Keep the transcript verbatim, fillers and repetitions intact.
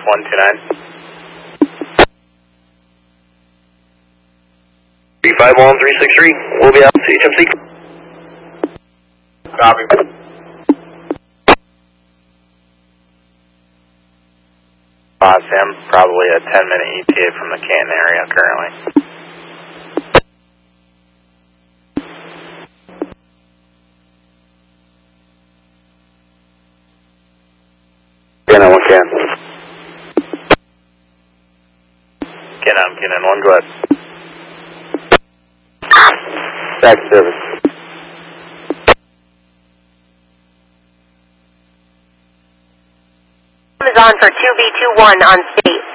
one two nine. three five one three six three, we'll be out to H M C. Copy. Uh, Sam, probably a ten minute E T A from the Canton area currently. Cannon one can. Cannon, Cannon one, go ahead. Back service. Is on for two B two one on state.